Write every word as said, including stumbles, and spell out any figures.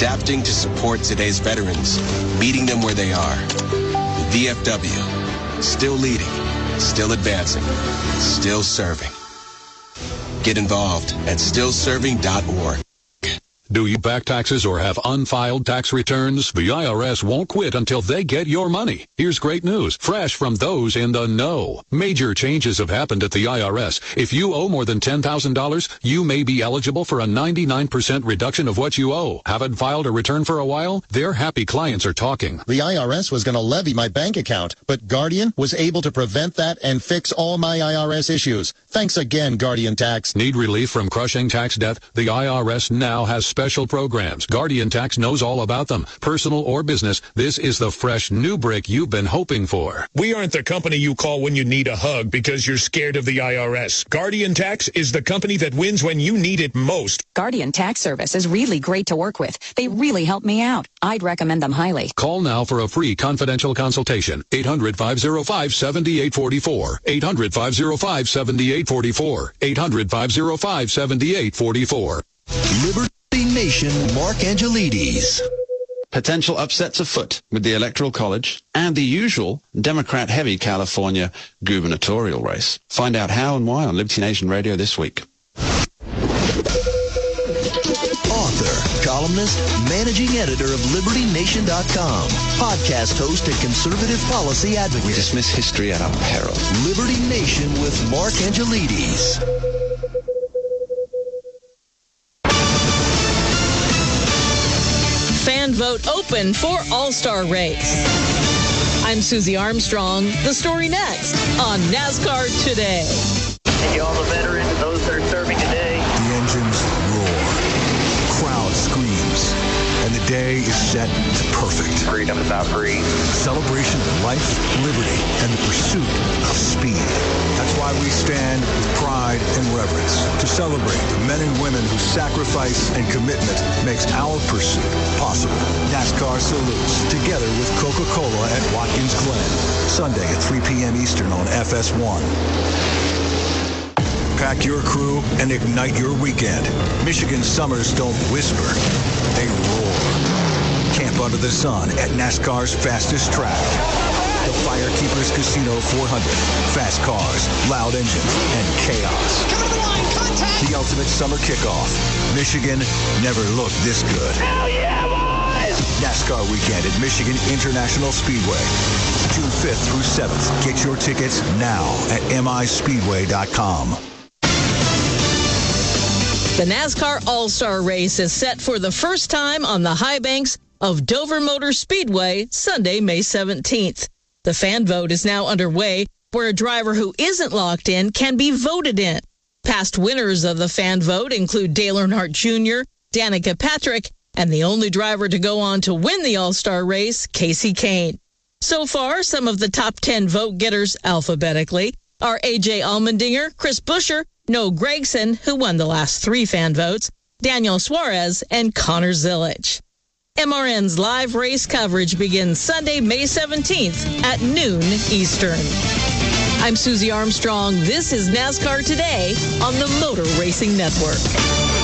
adapting to support today's veterans, meeting them where they are. V F W, still leading, still advancing, still serving. Get involved at still serving dot org. Do you back taxes or have unfiled tax returns? The I R S won't quit until they get your money. Here's great news, fresh from those in the know. Major changes have happened at the I R S. If you owe more than ten thousand dollars, you may be eligible for a ninety-nine percent reduction of what you owe. Haven't filed a return for a while? Their happy clients are talking. The I R S was going to levy my bank account, but Guardian was able to prevent that and fix all my I R S issues. Thanks again, Guardian Tax. Need relief from crushing tax debt? The I R S now has special programs. Guardian Tax knows all about them. Personal or business, this is the fresh new brick you've been hoping for. We aren't the company you call when you need a hug because you're scared of the I R S. Guardian Tax is the company that wins when you need it most. Guardian Tax Service is really great to work with. They really help me out. I'd recommend them highly. Call now for a free confidential consultation. eight hundred, five oh five, seven eight four four. eight hundred, five oh five, seven eight four four. eight hundred, five oh five, seven eight four four. Liberty Nation, Mark Angelides. Potential upsets afoot with the Electoral College and the usual Democrat-heavy California gubernatorial race. Find out how and why on Liberty Nation Radio this week. Author, columnist, managing editor of Liberty Nation dot com, podcast host and conservative policy advocate. We dismiss history at our peril. Liberty Nation with Mark Angelides. Fan vote open for All-Star Race. I'm Susie Armstrong. The story next on NASCAR Today. Thank you all the veterans and those that are serving today. The engines roar. Crowd screams. And the day is set to perfect. Freedom is not free. Celebration of life, liberty, and the pursuit of speed. That's why we stand with pride and reverence to celebrate the men and women whose sacrifice and commitment makes our pursuit possible. NASCAR salutes, together with Coca-Cola at Watkins Glen. Sunday at three p.m. Eastern on F S one. Pack your crew and ignite your weekend. Michigan summers don't whisper, they roar. Camp under the sun at NASCAR's fastest track. The Firekeepers Casino four hundred. Fast cars, loud engines, and chaos. The ultimate summer kickoff. Michigan never looked this good. Hell yeah, boys! NASCAR weekend at Michigan International Speedway. June fifth through seventh. Get your tickets now at M I speedway dot com. The NASCAR All-Star Race is set for the first time on the high banks of Dover Motor Speedway Sunday, May seventeenth. The fan vote is now underway, where a driver who isn't locked in can be voted in. Past winners of the fan vote include Dale Earnhardt Junior, Danica Patrick, and the only driver to go on to win the All-Star Race, Kasey Kahne. So far, some of the top ten vote getters alphabetically are A J Allmendinger, Chris Buescher, Noah Gragson, who won the last three fan votes, Daniel Suarez, and Connor Zilisch. M R N's live race coverage begins Sunday, May seventeenth at noon Eastern. I'm Susie Armstrong. This is NASCAR Today on the Motor Racing Network.